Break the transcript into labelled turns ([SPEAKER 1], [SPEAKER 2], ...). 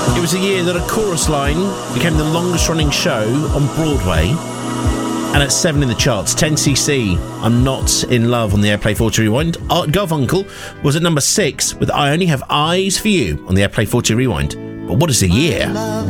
[SPEAKER 1] It was the year that A Chorus Line became the longest running show on Broadway. And at 7 in the charts, 10cc, I'm Not in Love on the Airplay 40 Rewind. Art Garfunkel was at number 6 with I Only Have Eyes for You on the Airplay 40 Rewind. But what is the year?